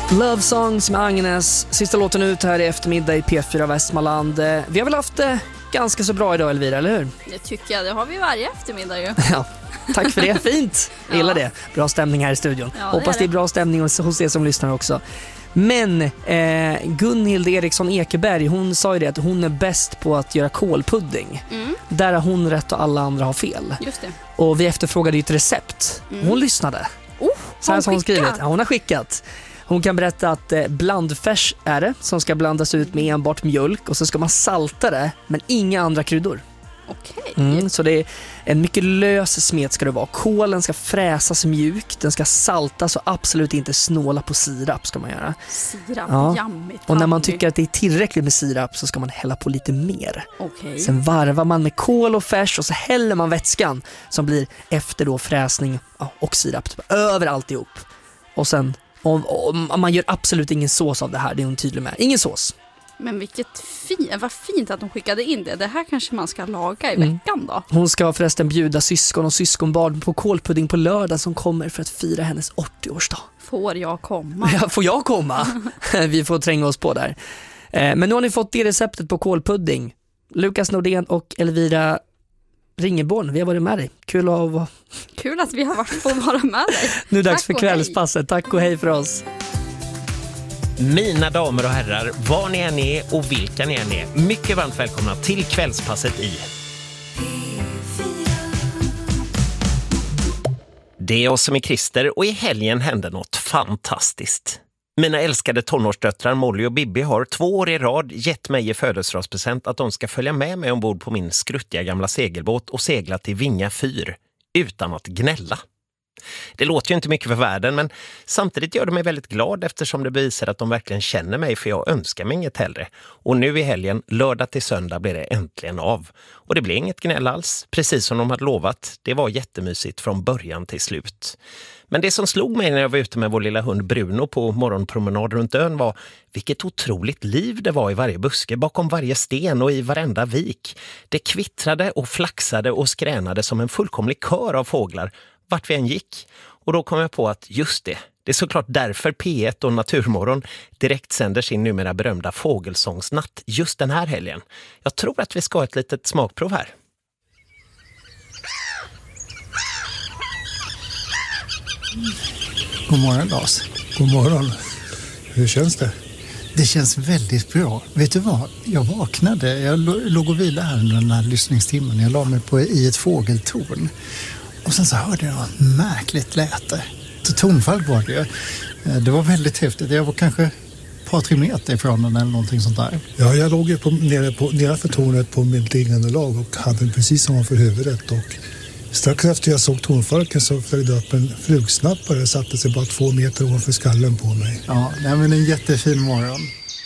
Love Songs med Agnes. Sista låten ut här i eftermiddag i P4 Västmanland. Vi har väl haft det ganska så bra idag, Elvira, eller hur? Det tycker jag, det har vi varje eftermiddag ju. Ja, tack för det, fint. Jag gillar det. Bra stämning här i studion. Ja, hoppas det är bra stämning hos er som lyssnar också. Men Gunhild Eriksson Ekeberg, hon sa ju det att hon är bäst på att göra kålpudding. Där har hon rätt och alla andra har fel. Just det. Och vi efterfrågade ju ett recept. Hon lyssnade. Så här som hon skrivit. Ja, hon har skickat. Hon kan berätta att blandfärs är det som ska blandas ut med enbart mjölk och så ska man salta det men inga andra kryddor. Okej. Så det är en mycket lös smet ska det vara. Kålen ska fräsas mjuk, den ska saltas och absolut inte snåla på sirap ska man göra. Sirap, jammigt. Och när man tycker att det är tillräckligt med sirap så ska man hälla på lite mer. Okej. Sen varvar man med kål och färs och så häller man vätskan som blir efter då fräsning och sirap över alltihop. Och sen och man gör absolut ingen sås av det här, det är hon tydlig med. Ingen sås. Men vad fint att de skickade in det. Det här kanske man ska laga i veckan då. Hon ska förresten bjuda syskon och syskonbarn på kålpudding på lördag som kommer för att fira hennes 80-årsdag. Får jag komma? Ja, får jag komma? Vi får tränga oss på där. Men nu har ni fått det receptet på kålpudding. Lukas Nordén och Elvira Ringeborn, vi har varit med dig. Kul att vi har fått vara med dig. Nu är det dags för kvällspasset. Tack och hej för oss. Mina damer och herrar, var ni än är och vilka ni än är, mycket varmt välkomna till kvällspasset i Det är jag som är Christer och i helgen hände något fantastiskt. Mina älskade tonårsdöttrar Molly och Bibi har 2 år i rad gett mig i födelsedagspresent att de ska följa med mig ombord på min skruttiga gamla segelbåt och segla till Vinga fyr utan att gnälla. Det låter ju inte mycket för världen, men samtidigt gör det mig väldigt glad eftersom det bevisar att de verkligen känner mig, för jag önskar mig inget hellre. Och nu i helgen, lördag till söndag, blir det äntligen av. Och det blir inget gnäll alls, precis som de hade lovat. Det var jättemysigt från början till slut. Men det som slog mig när jag var ute med vår lilla hund Bruno på morgonpromenad runt ön var vilket otroligt liv det var i varje buske, bakom varje sten och i varenda vik. Det kvittrade och flaxade och skränade som en fullkomlig kör av fåglar vart vi än gick. Och då kom jag på att just det är såklart därför P1 och Naturmorgon direkt sänder sin numera berömda fågelsångsnatt just den här helgen. Jag tror att vi ska ha ett litet smakprov här. God morgon, Lars. God morgon. Hur känns det? Det känns väldigt bra. Vet du vad? Jag vaknade. Jag låg och vilade här under den här lyssningstimmen. Jag la mig i ett fågeltorn. Och sen så hörde jag något märkligt läte. Tonfall var det ju. Det var väldigt häftigt. Jag var kanske ett par 3 meter ifrån den eller någonting sånt där. Ja, jag låg ju nedanför tornet på mitt liggande lag och hade precis som för huvudet. Och strax efter jag såg tonfalken så följde upp en flugsnappare och satte sig bara 2 meter ovanför skallen på mig. Ja, men en jättefin morgon.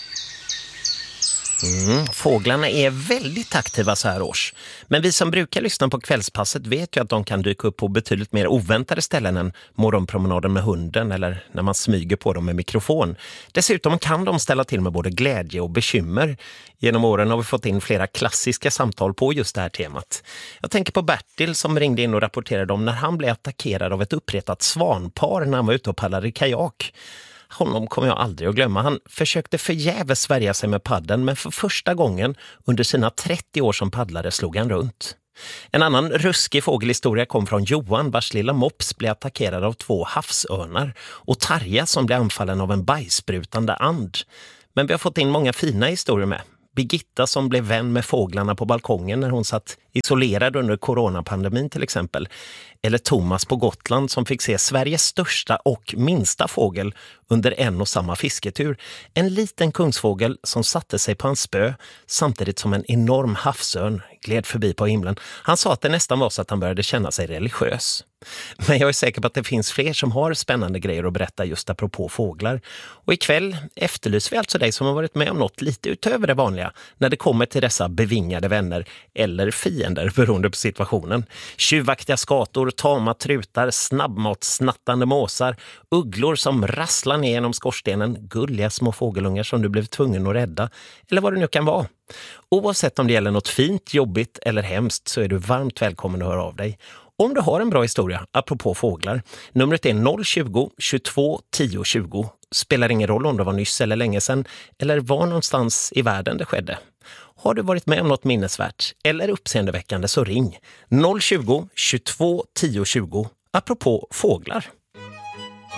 Fåglarna är väldigt aktiva så här års. Men vi som brukar lyssna på kvällspasset vet ju att de kan dyka upp på betydligt mer oväntade ställen än morgonpromenaden med hunden eller när man smyger på dem med mikrofon. Dessutom kan de ställa till med både glädje och bekymmer. Genom åren har vi fått in flera klassiska samtal på just det här temat. Jag tänker på Bertil som ringde in och rapporterade om när han blev attackerad av ett uppretat svanpar när han var ute och paddlade i kajak. Honom kommer jag aldrig att glömma. Han försökte förgäves värja sig med paddeln, men för första gången under sina 30 år som paddlare slog han runt. En annan ruskig fågelhistoria kom från Johan, vars lilla mops blev attackerad av 2 havsörnar, och Tarja som blev anfallen av en bajsprutande and. Men vi har fått in många fina historier med. Birgitta som blev vän med fåglarna på balkongen när hon satt isolerad under coronapandemin till exempel. Eller Thomas på Gotland som fick se Sveriges största och minsta fågel under en och samma fisketur. En liten kungsfågel som satte sig på hans spö samtidigt som en enorm havsörn gled förbi på himlen. Han sa att det nästan var så att han började känna sig religiös. Men jag är säker på att det finns fler som har spännande grejer att berätta just apropå fåglar. Och ikväll efterlyser vi alltså dig som har varit med om något lite utöver det vanliga när det kommer till dessa bevingade vänner eller fiender beroende på situationen. Tjuvaktiga skator, tama trutar, snabbmatsnattande måsar, ugglor som rasslar ner genom skorstenen, gulliga små fågelungar som du blev tvungen att rädda eller vad det nu kan vara. Oavsett om det gäller något fint, jobbigt eller hemskt så är du varmt välkommen att höra av dig. Om du har en bra historia, apropå fåglar, numret är 020 22 10 20. Spelar ingen roll om det var nyss eller länge sedan eller var någonstans i världen det skedde. Har du varit med om något minnesvärt eller uppseendeväckande så ring 020 22 10 20. Apropå fåglar.